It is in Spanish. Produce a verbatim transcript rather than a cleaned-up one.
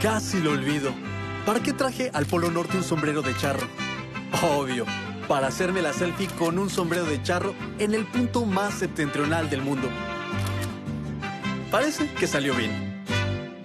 Casi lo olvido. ¿Para qué traje al Polo Norte un sombrero de charro? Obvio, para hacerme la selfie con un sombrero de charro en el punto más septentrional del mundo. Parece que salió bien.